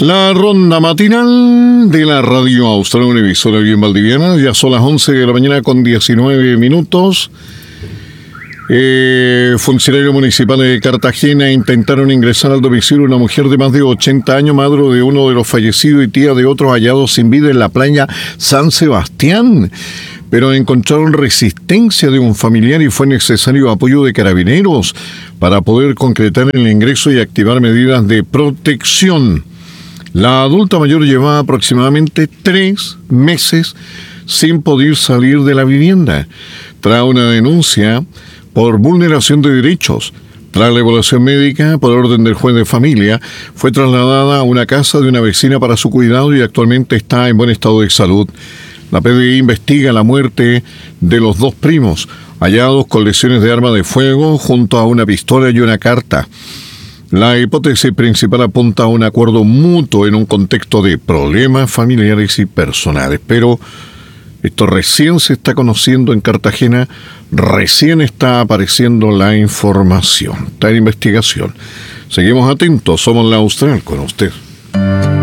La ronda matinal de la Radio Austral, una emisora bien valdiviana. Ya son las 11 de la mañana con 19 minutos. Funcionarios municipales de Cartagena intentaron ingresar al domicilio de una mujer de más de 80 años, madre de uno de los fallecidos y tía de otros hallados sin vida en la playa San Sebastián. Pero encontraron resistencia de un familiar y fue necesario apoyo de carabineros para poder concretar el ingreso y activar medidas de protección. La adulta mayor llevaba aproximadamente 3 meses sin poder salir de la vivienda. Tras una denuncia por vulneración de derechos, tras la evaluación médica por orden del juez de familia, fue trasladada a una casa de una vecina para su cuidado y actualmente está en buen estado de salud. La PDI investiga la muerte de los 2 primos, hallados con lesiones de arma de fuego junto a una pistola y una carta. La hipótesis principal apunta a un acuerdo mutuo en un contexto de problemas familiares y personales, pero esto recién se está conociendo en Cartagena, recién está apareciendo la información, está en investigación. Seguimos atentos, somos la Austral con usted.